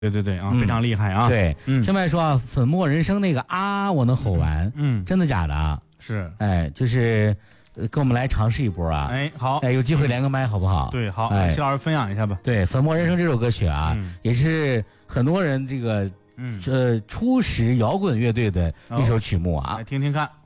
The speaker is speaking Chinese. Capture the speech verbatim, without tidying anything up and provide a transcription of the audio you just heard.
对对对啊， 嗯非常厉害啊。 对， 嗯上面说啊，粉墨人生那个啊，我能吼完， 嗯， 真的假的啊？ 是， 哎，就是呃跟我们来尝试一波啊。 哎，好， 哎，有机会连个麦好不好？ 对，好， 哎齐老师分享一下吧。 对，《粉墨人生》这首歌曲啊， 嗯也是很多人这个嗯， 呃初识摇滚乐队的一首曲目啊。 来听听看。